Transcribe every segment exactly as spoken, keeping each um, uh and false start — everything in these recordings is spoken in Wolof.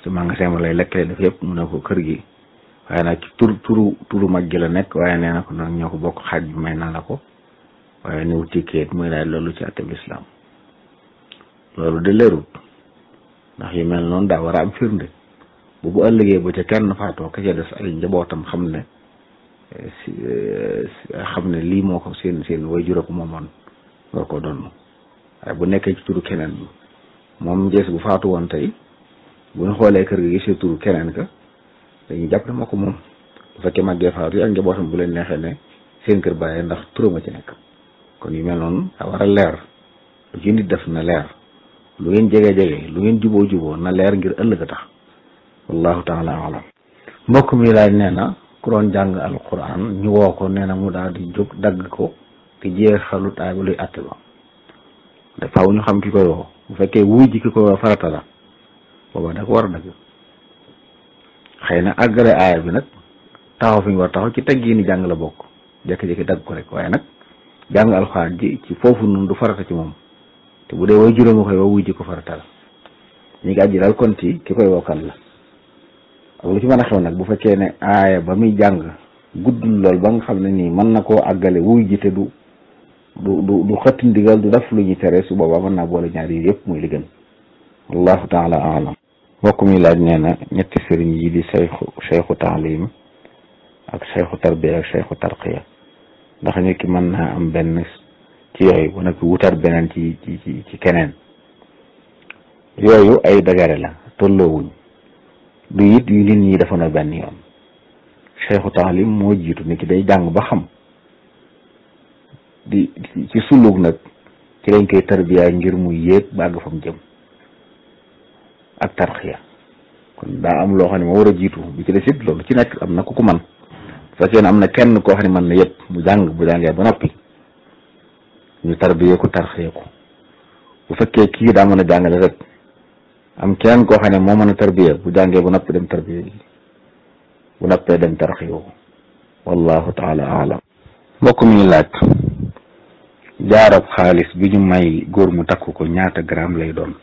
ci magasin ma lay lekk lay def yëpp mu ne ko kër gi waaye nag ci tur turu turu mag gi la nekk waaye nee na ko nag ñoo ko bokk xaaj bi may naa la ko waaye niw ci kayit muy laaj loolu ci àtteb lislaam loolu de leerut ndax yu mel noonu daa war a am firnde bu bu ëllëgee ba ca kenn faatoo ka ca des ay njabootam xam ne si xam ne lii moo ko seen seen way jura ko moomoon war ko doon waaye bu nekkee ci turu keneen bi moom jees bu faatu woon tey bu ñu xoolee kër gi gisee turu keneen ka dañuy jàpp ne moo ko moom bu fekkee màggee faatu yi ak njabootam bu leen neexee ne seen kër bàyyee ndax turama ci nekk kon yu mel noonu daa war a leer lu ci nit def na leer lu ngeen jege-jege lu ngeen juboo juboo na leer ngir ëllëg a tax wallahu taala alam mbokk mi laaj nee na ku doon jàng alquran ñu woo ko nee na mu daal di jóg dagg ko te jeexalut aay ba luy àtte ba te faaw ñu xam ki koy woo bu fekkee wuy ji ki koy woo farata la booba da ko war a dagg xëy na àggale aaya bi nag taxaw fi nga war taxaw ci teggi ni jàng la bokk jékki-jékki dagg ko rek waaye nag jàng alxuraan ji ci foofu noonu du farata ci moom te bu dee way juróomi koy woo wuy ji ko farata la ñu ngi àjji daal kon ci ki koy wookan la ak lu ci mën a xew nag bu fekkee ne aaya ba muy jàng guddul lool ba nga xam ne nii mën na koo àggale wuy ji te du du du du xëtt ndigal du def lu ñu tere su boobaa mën naa boole ñaar yi yëpp muy li gën wallahu taala alam mbokk mi laaj nee na ñetti sëriñ yi di sayxu sayxu taalim ak sayxu tarbiya ak sayxu tarqiya ndax nit ki mën naa am benn ci yooyu bu nag wutar beneen ci ci ci ci keneen yooyu ay dagare la tolloowuñ du it yu nit ñi defoon benn yoon sayxu taalim moo jiitu nit ki day jàng ba xam di ci suluk nag ci lañ koy tarbiya ngir mu yéeg bàgg fa mu jëm ak tarxiya kon daa am loo xam ne moo war a jiitu bi ci des it loolu ci nekk am na ku ko man fekkee ne am na kenn koo xam ne mën na yëpp mu jàng bu jàngee ba noppi ñu tarbiya ko tarxiya ko bu fekkee kii daa mën a jàngale rek am kenn koo xam ne moo mën a tarbiya bu jàngee ba noppi dem tarbiya bu noppee dem tarxiya ko wallahu taala alam mbokk mi laaj jaarab xaalis bi ñu may góor mu takk ko ñaata gramme lay doon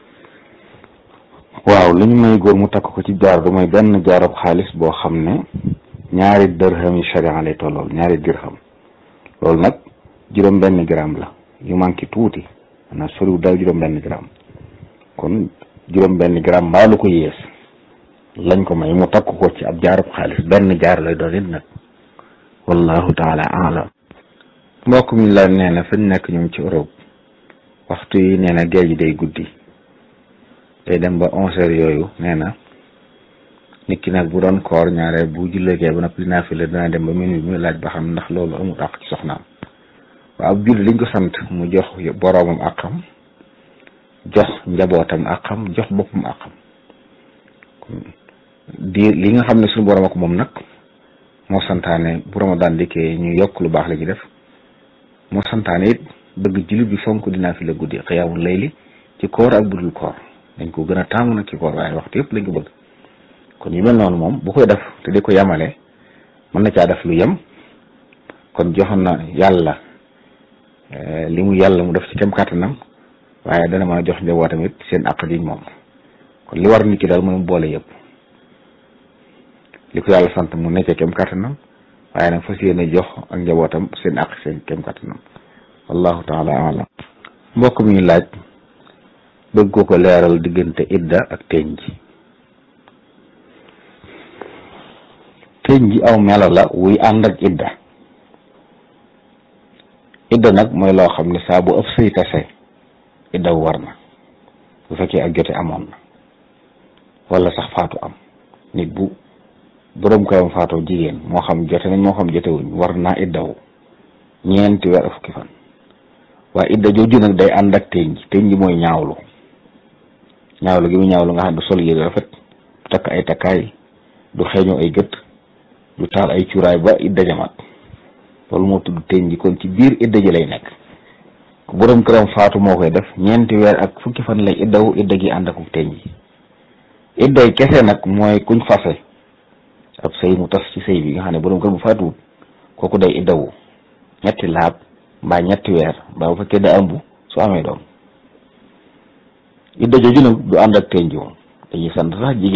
waaw li ñu may góor mu takk ko ci jaar du mooy benn jaarab xaalis boo xam ne ñaari dërham yi sharia lay tollool ñaari dirham loolu nag juróom benn gramme la yu manqué tuuti maanaam soriw daw juróom benn gramme kon juróom benn gramme mbaa lu ko yées lañ ko may mu takk ko ci ab jaarab xaalis benn jaar lay doon it nag wallahu taala alam mbokk mi la nee na fañ nekk ñoom ci Europe waxtu yi nee na géej gi day guddi day dem ba onze heures yooyu nee na nit ki nag bu doon koor ñaare bu jullee ba noppi li naa fi la dana dem ba minuit muy laaj ba xam ndax loolu amul àq ci soxnaam waaw ab julli liñ ko sant mu jox boroomam àqam jox njabootam àqam jox boppam àqam di li nga xam ne suñu boroom ak moom nag moo santaane bu Ramadan dikkee ñu yokk lu baax la ñu def moo santaane it bëgg jullit bi fonk dinaa fi la guddi xiyaamul layli ci koor ak budul koor dañ ko gën a taamu nag ci koor waaye waxtu yëpp lañ ko bëgg kon yu mel noonu moom bu koy def te di ko yemale mën na caa def lu yem kon joxoon na yàlla li mu yàlla mu def ci kem kàttanam waaye dana mën a jox njabootam it seen àq ji moom kon li war nit ki daal mooy mu boole yëpp li ko yàlla sant mu nekkee kem kàttanam waaye nag fas yéene jox ak njabootam seen àq seen kem kàttanam wallahu taala alam mbokk mi laaj bëgg ko ko leeral diggante idda ak teñ ji teñ ji aw melo la wuy ànd ak idda idda nag mooy loo xam ne saa bu ëpp sëy tase idda war na bu fekkee ak jote amoon na wala sax faatu am nit bu boroom koyam faatoo jigéen moo xam jote nañ moo xam jotewuñ war naa iddawu ñeenti weer ak fukki fan waaye idda jooju nag day ànd ak teñ ji teñ ji mooy ñaawlu ñaawlu gi mu ñaawlu nga xam du sol yére rafet du takk ay takkaay du xeeñoo ay gët du taal ay cuuraay ba idda jamaat loolu moo tudd teñ ji kon ci biir idda ji lay nekk ku boroom këram faatu moo koy def ñeenti weer ak fukki fan lay iddawu idda gi ànd ak teñ ji idday kese nag mooy kuñ fase ab sëy mu tas ci sëy bi nga xam ne boroom kër bu faatuwut kooku day iddawu ñetti laab mbaa ñetti weer mbaa bu fekkee da ëmb su amee doom idda jooju nag du ànd ak teñ ji moom dañuy sant sax jigéen